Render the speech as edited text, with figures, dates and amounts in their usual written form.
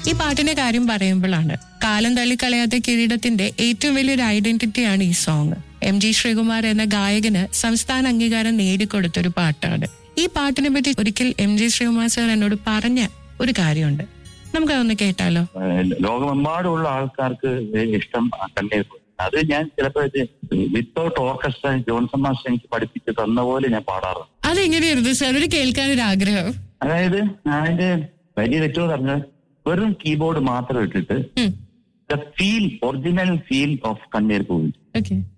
ഈ പാട്ടിന്റെ കാര്യം പറയുമ്പോഴാണ് കാലം തള്ളിക്കളയാത്ത കിരീടത്തിന്റെ ഏറ്റവും വലിയൊരു ഐഡന്റിറ്റിയാണ് ഈ സോങ്. MG ശ്രീകുമാർ എന്ന ഗായകന് സംസ്ഥാന അംഗീകാരം നേടിക്കൊടുത്തൊരു പാട്ടാണ്. ഈ പാട്ടിനെ പറ്റി ഒരിക്കൽ MG ശ്രീകുമാർ സാർ എന്നോട് പറഞ്ഞ ഒരു കാര്യമുണ്ട്, നമുക്കതൊന്ന് കേട്ടാലോ. ലോകമെമ്പാടുമുള്ള ആൾക്കാർക്ക് ഇഷ്ടം കണ്ണീർ. അത് ഞാൻ ചിലപ്പോൾ വിത്തൗട്ട് ഓർക്കസ്ട്ര ജോൺസൺ മാസ്റ്റർ എനിക്ക് പഠിപ്പിച്ച് തന്ന പോലെ ഞാൻ പാടാറുണ്ട്. അതെങ്ങനെയായിരുന്നു സാർ, ഒരു കേൾക്കാനൊരു ആഗ്രഹം? അതായത് അതിന്റെ വലിയ തെറ്റോ പറഞ്ഞാൽ വെറും കീബോർഡ് മാത്രം ഇട്ടിട്ട് the feel, original feel of കണ്ണീർ പൂവിൽ